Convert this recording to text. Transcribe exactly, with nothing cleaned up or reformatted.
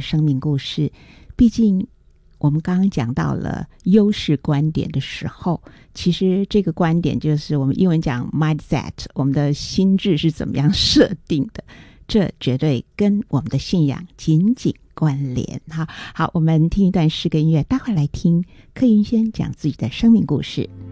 生命故事。毕竟我们刚刚讲到了优势观点的时候，其实这个观点就是我们英文讲 mindset， 我们的心智是怎么样设定的，这绝对跟我们的信仰紧紧关联。好好，我们听一段诗歌音乐，待会儿来听柯云轩讲自己的生命故事。